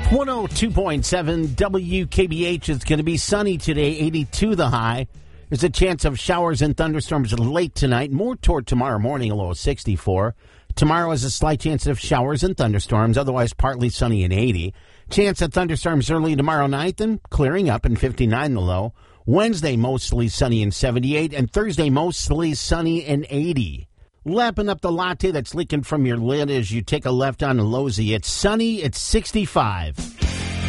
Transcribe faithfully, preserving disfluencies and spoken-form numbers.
one oh two point seven W K B H is going to be sunny today, eighty-two the high. There's a chance of showers and thunderstorms late tonight, more toward tomorrow morning, a low of sixty-four. Tomorrow is a slight chance of showers and thunderstorms, otherwise partly sunny and eighty. Chance of thunderstorms early tomorrow night, then clearing up and fifty-nine the low. Wednesday, mostly sunny and seventy-eight, and Thursday, mostly sunny and eighty. Lapping up the latte that's leaking from your lid as you take a left on Losey. It's sunny, it's sixty-five.